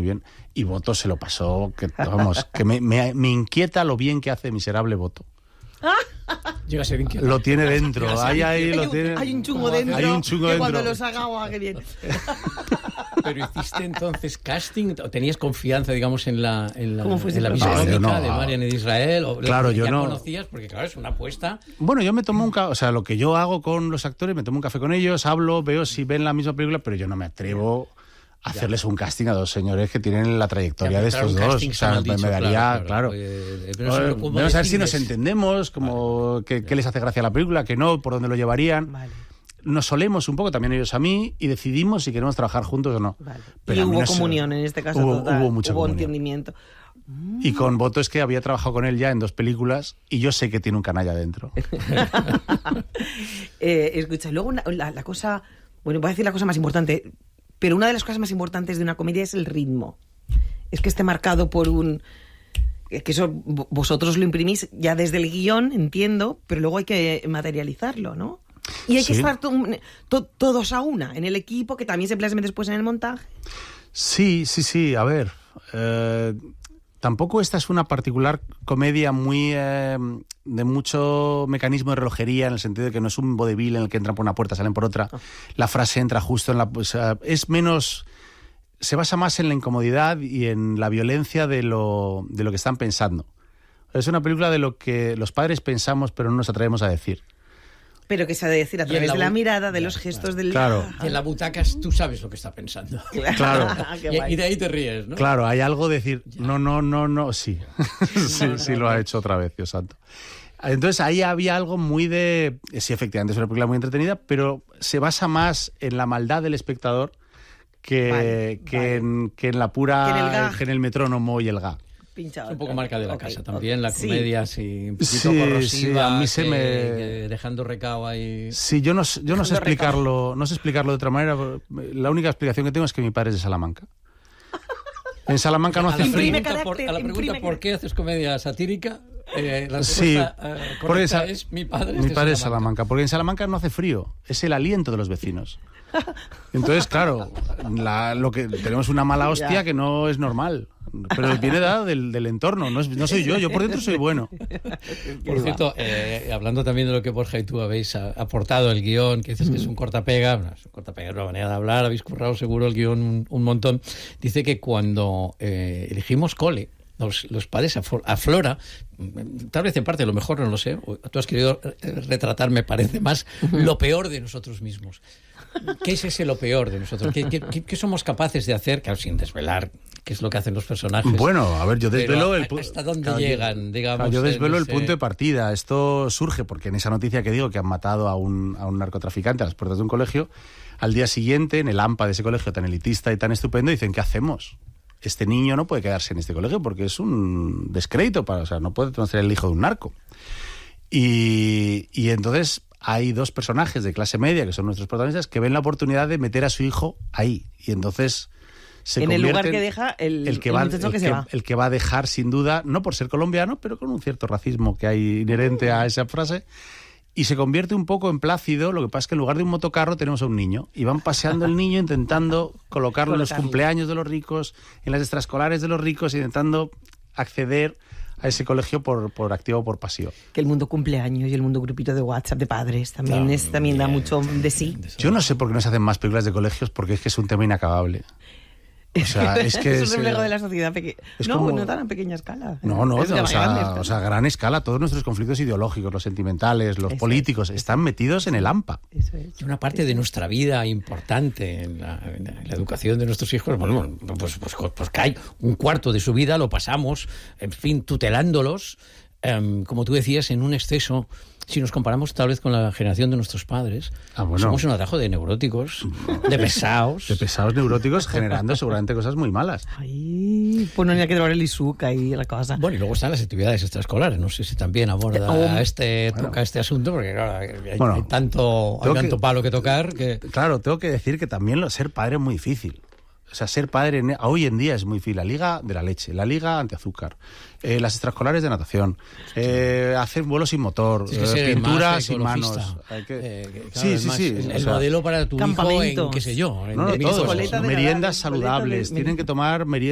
muy bien. Y Boto se lo pasó, que vamos, que me inquieta lo bien que hace Miserable Boto. Llega a ser inquieto. Lo tiene dentro. Hay un chungo dentro. Hay un chungo que dentro. cuando los haga, qué bien. Pero hiciste entonces casting, o tenías confianza, digamos, en la proceso? visónica de Marian y de Israel, o claro, yo ya no conocías, porque claro, es una apuesta. Bueno, yo me tomo o sea, lo que yo hago con los actores, me tomo un café con ellos, hablo, veo si ven la misma película, pero yo no me atrevo a hacerles un casting a dos señores que tienen la trayectoria de estos dos. O sea, me daría, claro. Vamos a ver si nos entendemos, como qué les hace gracia a la película, qué no, por dónde lo llevarían. Vale. Nos solemos un poco, también ellos a mí, y decidimos si queremos trabajar juntos o no. Vale. Pero y hubo comunión en este caso, total. Hubo entendimiento. Y con Boto es que había trabajado con él ya en 2 películas y yo sé que tiene un canalla dentro. Escucha, luego la cosa... Bueno, voy a decir la cosa más importante, pero una de las cosas más importantes de una comedia es el ritmo. Es que esté marcado por que eso vosotros lo imprimís ya desde el guión, entiendo, pero luego hay que materializarlo, ¿no? Y hay que estar todos a una, en el equipo, que también se plasme después en el montaje. Sí. A ver, tampoco esta es una particular comedia muy de mucho mecanismo de relojería, en el sentido de que no es un vodevil en el que entran por una puerta, salen por otra. La frase entra justo en la... es menos... Se basa más en la incomodidad y en la violencia de lo que están pensando. Es una película de lo que los padres pensamos pero no nos atrevemos a decir. Pero que se ha de decir a través de la mirada, de los gestos del... Claro. En la butaca tú sabes lo que está pensando. Claro. Y de ahí te ríes, ¿no? Claro, hay algo de decir, no, sí. Sí, lo ha hecho otra vez, Dios santo. Entonces ahí había algo muy de... Sí, efectivamente, es una película muy entretenida, pero se basa más en la maldad del espectador que en la pura... que en el metrónomo y el gag. Pinchado. Es un poco marca de la casa también, la comedia así, un poquito corrosiva, a mí dejando recao ahí. Sí, yo no sé explicarlo de otra manera. La única explicación que tengo es que mi padre es de Salamanca. En Salamanca no hace frío. A la pregunta ¿por qué haces comedia satírica? La respuesta correcta es mi padre es de Salamanca. Porque en Salamanca no hace frío, es el aliento de los vecinos. Entonces, claro, lo que tenemos una mala hostia que no es normal. Pero viene dado del entorno, no soy yo por dentro soy bueno. Por cierto, hablando también de lo que Borja y tú habéis aportado el guión, que dices que es un cortapega, es una manera de hablar, habéis currado seguro el guión un montón. Dice que cuando elegimos cole, los padres aflora, tal vez en parte, a lo mejor no lo sé, tú has querido retratar, me parece más, lo peor de nosotros mismos. ¿Qué es ese lo peor de nosotros? ¿Qué somos capaces de hacer? Claro, sin desvelar qué es lo que hacen los personajes. Bueno, a ver, yo desvelo ¿hasta dónde llegan, digamos? Yo desvelo el punto de partida. Esto surge porque en esa noticia que digo que han matado a un narcotraficante a las puertas de un colegio, al día siguiente, en el AMPA de ese colegio tan elitista y tan estupendo, dicen, ¿qué hacemos? Este niño no puede quedarse en este colegio porque es un descrédito, no puede ser el hijo de un narco. Y entonces hay 2 personajes de clase media, que son nuestros protagonistas, que ven la oportunidad de meter a su hijo ahí. Y entonces se convierte en el lugar que deja el que va a dejar, sin duda, no por ser colombiano, pero con un cierto racismo que hay inherente a esa frase. Y se convierte un poco en Plácido. Lo que pasa es que en lugar de un motocarro tenemos a un niño. Y van paseando el niño intentando colocarlo en los cumpleaños de los ricos, en las extraescolares de los ricos, intentando acceder a ese colegio por activa o por pasiva. Que el mundo cumpleaños y el mundo grupito de WhatsApp de padres también da mucho de sí. Yo no sé por qué no se hacen más películas de colegios, porque es que es un tema inacabable. O sea, es que es un reflejo de la sociedad pequeña. No tan a pequeña escala. O sea, gran escala. Todos nuestros conflictos ideológicos, los sentimentales, los políticos, están metidos en el AMPA. Eso es. Y una parte de nuestra vida importante en la educación de nuestros hijos, bueno, pues que hay un cuarto de su vida lo pasamos, en fin, tutelándolos, como tú decías, en un exceso. Si nos comparamos tal vez con la generación de nuestros padres, somos un atajo de neuróticos, de pesados. De pesados neuróticos generando seguramente cosas muy malas. Ay, pues no hay que trobar el Isuca y la cosa. Bueno, y luego están las actividades extraescolares. No sé si también aborda toca este asunto, porque claro, hay tanto palo que tocar. Claro, tengo que decir que también ser padre es muy difícil. O sea, ser padre hoy en día es muy difícil. La liga de la leche, la liga antiazúcar, las extraescolares de natación, hacer vuelo sin motor, pintura sin manos. Sí. El modelo para tu hijo en, qué sé yo. Meriendas saludables. Tienen que tomar meriendas